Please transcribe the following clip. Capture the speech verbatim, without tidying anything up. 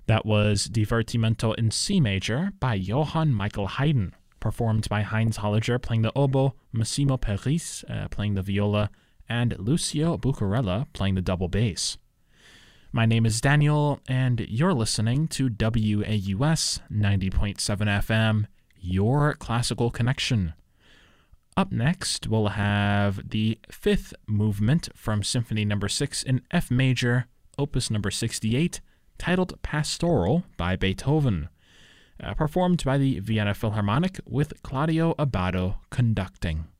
That was Divertimento in C major by Johann Michael Haydn, performed by Heinz Holliger playing the oboe, Massimo Peris uh, playing the viola, and Lucio Bucarella playing the double bass. My name is Daniel, and you're listening to W A U S ninety point seven F M, your classical connection. Up next, we'll have the fifth movement from Symphony Number six in F major, Opus Number sixty-eight, titled Pastoral by Beethoven, uh, performed by the Vienna Philharmonic with Claudio Abbado conducting.